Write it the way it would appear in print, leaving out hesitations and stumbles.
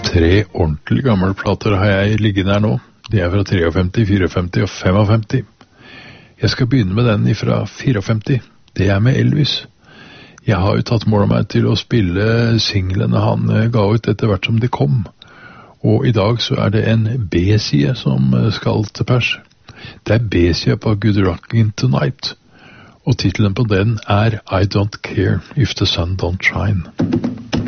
3 ordentlig gamle plater har jeg liggende her nå. De er fra 53, 54 og 55. Jeg skal begynne med den fra 54. Det er med Elvis. Jeg har jo tatt mål av meg til å spille singlene han ga ut etter hvert som de kom. Og i dag så er det en B-side som skal til pers. Det er B-side på Good Rockin' Tonight. Og titelen på den er I Don't Care If The Sun Don't Shine.